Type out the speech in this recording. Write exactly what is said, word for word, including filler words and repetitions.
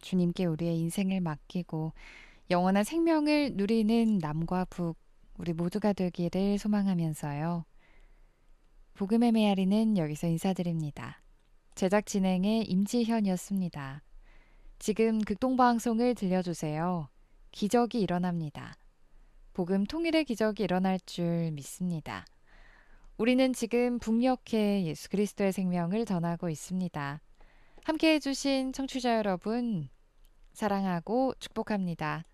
주님께 우리의 인생을 맡기고 영원한 생명을 누리는 남과 북, 우리 모두가 되기를 소망하면서요. 복음의 메아리는 여기서 인사드립니다. 제작 진행의 임지현이었습니다. 지금 극동방송을 들려주세요. 기적이 일어납니다. 복음 통일의 기적이 일어날 줄 믿습니다. 우리는 지금 북녘에 예수 그리스도의 생명을 전하고 있습니다. 함께 해주신 청취자 여러분, 사랑하고 축복합니다.